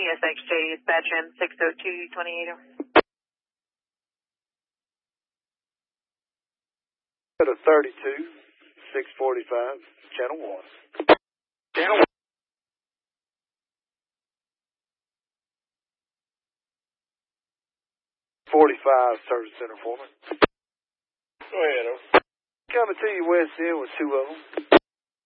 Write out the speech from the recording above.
SXJ, dispatch M60228. At a 32, 645, channel 1. Channel 1. 45, service center foreman. Go ahead, over. Coming to you west end with 2 of them.